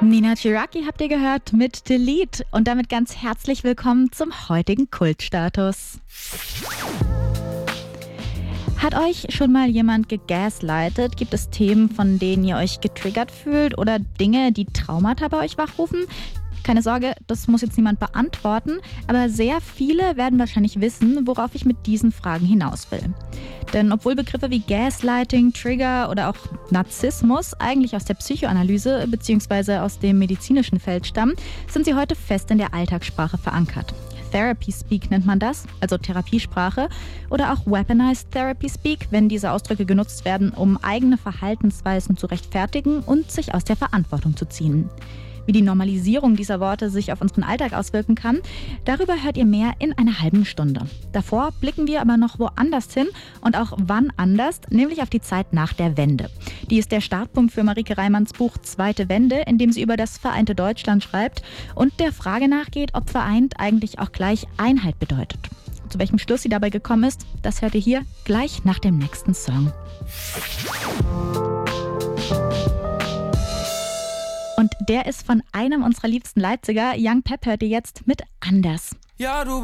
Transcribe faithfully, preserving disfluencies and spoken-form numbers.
Nina Chiraki habt ihr gehört mit Delete und damit ganz herzlich willkommen zum heutigen Kultstatus. Hat euch schon mal jemand gegaslightet? Gibt es Themen, von denen ihr euch getriggert fühlt oder Dinge, die Traumata bei euch wachrufen? Keine Sorge, das muss jetzt niemand beantworten, aber sehr viele werden wahrscheinlich wissen, worauf ich mit diesen Fragen hinaus will. Denn obwohl Begriffe wie Gaslighting, Trigger oder auch Narzissmus eigentlich aus der Psychoanalyse bzw. aus dem medizinischen Feld stammen, sind sie heute fest in der Alltagssprache verankert. Therapy Speak nennt man das, also Therapiesprache, oder auch Weaponized Therapy Speak, wenn diese Ausdrücke genutzt werden, um eigene Verhaltensweisen zu rechtfertigen und sich aus der Verantwortung zu ziehen. Wie die Normalisierung dieser Worte sich auf unseren Alltag auswirken kann, darüber hört ihr mehr in einer halben Stunde. Davor blicken wir aber noch woanders hin und auch wann anders, nämlich auf die Zeit nach der Wende. Die ist der Startpunkt für Marike Reimanns Buch Zweite Wende, in dem sie über das vereinte Deutschland schreibt und der Frage nachgeht, ob vereint eigentlich auch gleich Einheit bedeutet. Zu welchem Schluss sie dabei gekommen ist, das hört ihr hier gleich nach dem nächsten Song. Und der ist von einem unserer liebsten Leipziger. Young Pep hört ihr jetzt mit Anders. Ja, du